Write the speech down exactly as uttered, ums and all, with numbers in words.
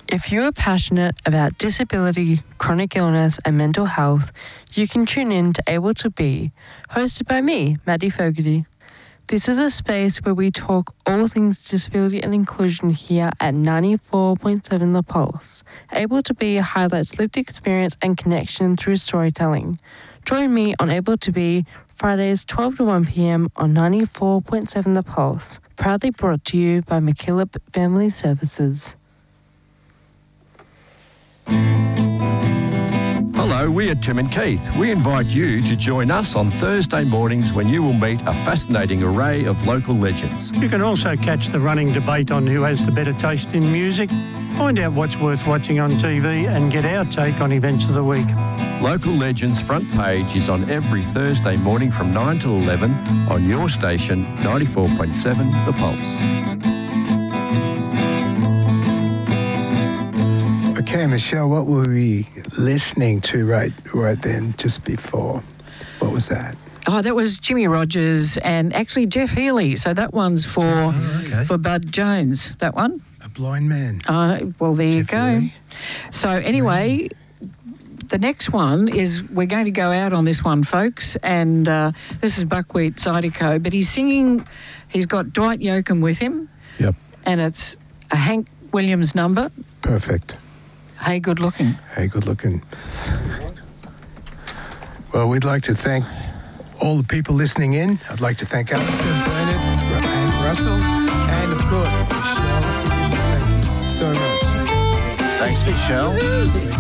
If you are passionate about disability, chronic illness and mental health, you can tune in to Able to Be, hosted by me, Maddie Fogarty. This is a space where we talk all things disability and inclusion here at ninety-four point seven The Pulse. Able to Be highlights lived experience and connection through storytelling. Join me on Able to Be Fridays twelve to one p.m. on ninety-four point seven The Pulse, proudly brought to you by MacKillop Family Services. Hello, we are Tim and Keith. We invite you to join us on Thursday mornings when you will meet a fascinating array of local legends. You can also catch the running debate on who has the better taste in music, find out what's worth watching on T V and get our take on events of the week. Local Legends front page is on every Thursday morning from nine till eleven on your station, ninety-four point seven The Pulse. Okay, Michelle, what were we listening to right right then, just before? What was that? Oh, that was Jimmy Rogers and actually Jeff Healey. So that one's for Oh, okay. for Bud Jones, that one. A blind man. Uh, well, there you Jeff go. Healey. So anyway, the next one is, we're going to go out on this one, folks, and uh, this is Buckwheat Zydeco, but he's singing, he's got Dwight Yoakam with him. Yep. And it's a Hank Williams number. Perfect. Hey, good looking. Hey, good looking. Well, we'd like to thank all the people listening in. I'd like to thank Alison, Bernard, and Russell, and of course, Michelle. Thank you so much. Thanks, Michelle.